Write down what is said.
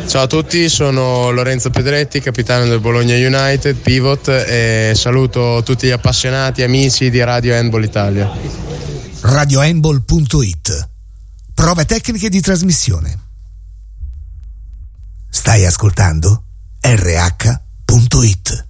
Ciao a tutti, sono Lorenzo Pedretti, capitano del Bologna United, pivot, e saluto tutti gli appassionati, amici di Radio Handball Italia. RadioHandball.it. Prove tecniche di trasmissione. Stai ascoltando RH.it.